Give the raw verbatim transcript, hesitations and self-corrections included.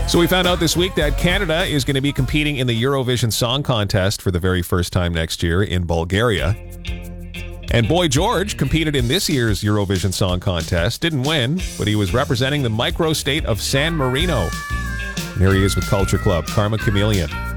So we found out this week that Canada is going to be competing in the Eurovision Song Contest for the very first time next year in Bulgaria. And Boy George competed in this year's Eurovision Song Contest. Didn't win, but he was representing the micro-state of San Marino. And here he is with Culture Club, Karma Chameleon.